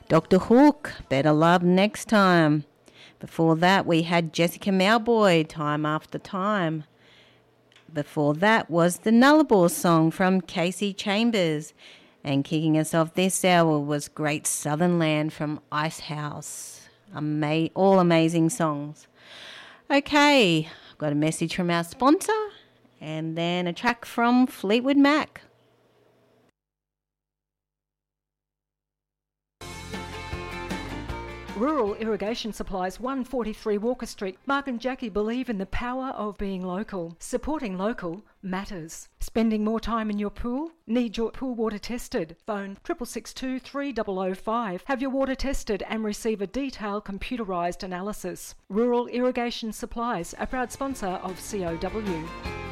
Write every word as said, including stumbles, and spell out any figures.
Doctor Hook, Better Love Next Time. Before that, we had Jessica Mauboy, Time After Time. Before that was the Nullarbor song from Casey Chambers. And kicking us off this hour was Great Southern Land from Icehouse. Ama- all amazing songs. Okay, I've got a message from our sponsor and then a track from Fleetwood Mac. Rural Irrigation Supplies, one forty-three Walker Street. Mark and Jackie believe in the power of being local. Supporting local matters. Spending more time in your pool? Need your pool water tested? Phone six six two, three zero zero five. Have your water tested and receive a detailed computerised analysis. Rural Irrigation Supplies, a proud sponsor of C O W.